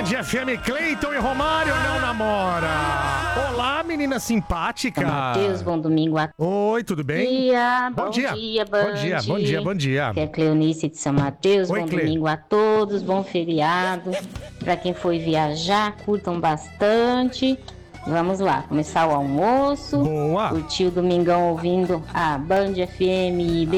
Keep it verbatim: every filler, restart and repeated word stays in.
F M, Cleiton e Romário não namora. Olá, menina simpática. Matheus, bom domingo a Oi, tudo bem? dia. Bom, Bom dia. dia, Bom dia, bom dia, bom dia. Que é Cleonice de São Mateus. Oi, bom Cle. domingo a todos, bom feriado. Pra quem foi viajar, curtam bastante. Vamos lá, começar o almoço. Boa. Curtir o domingão ouvindo a Band F M